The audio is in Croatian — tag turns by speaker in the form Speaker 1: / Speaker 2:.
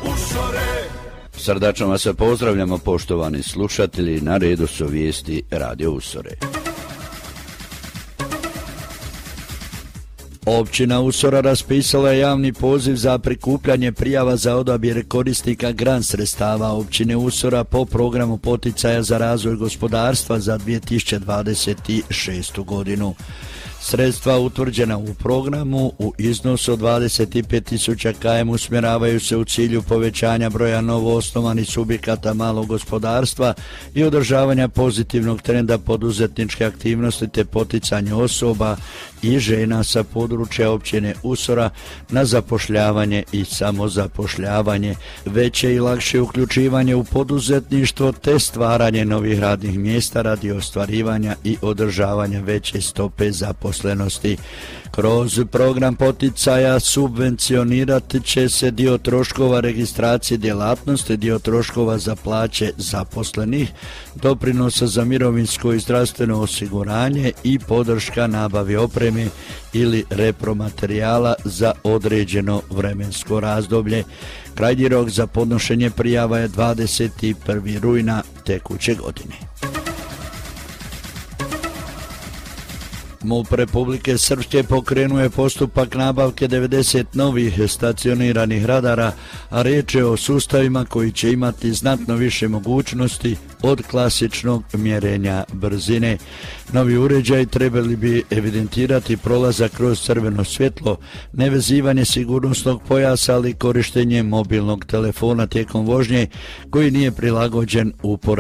Speaker 1: Srdačno vas pozdravljamo, poštovani slušatelji, na redu su vijesti Radio Usore. Općina Usora raspisala je javni poziv za prikupljanje prijava za odabir korisnika grant sredstava općine Usora po programu poticaja za razvoj gospodarstva za 2026. godinu. Sredstva utvrđena u programu u iznosu od 25.000 km usmjeravaju se u cilju povećanja broja novoosnovanih subjekata malog gospodarstva i održavanja pozitivnog trenda poduzetničke aktivnosti te poticanje osoba i žena sa područja općine Usora na zapošljavanje i samozapošljavanje, veće i lakše uključivanje u poduzetništvo te stvaranje novih radnih mjesta radi ostvarivanja i održavanja veće stope zaposlenosti. Kroz program poticaja subvencionirati će se dio troškova registracije djelatnosti, dio troškova za plaće zaposlenih, doprinosa za mirovinsko i zdravstveno osiguranje i podrška nabavi opreme ili repromaterijala za određeno vremensko razdoblje. Krajnji rok za podnošenje prijava je 21. rujna tekuće godine. MUP Republike Srpske pokrenuje postupak nabavke 90 novih stacioniranih radara, a riječ je o sustavima koji će imati znatno više mogućnosti od klasičnog mjerenja brzine. Novi uređaji trebali bi evidentirati prolazak kroz crveno svjetlo, nevezivanje sigurnosnog pojasa, ali korištenje mobilnog telefona tijekom vožnje koji nije prilagođen uporabi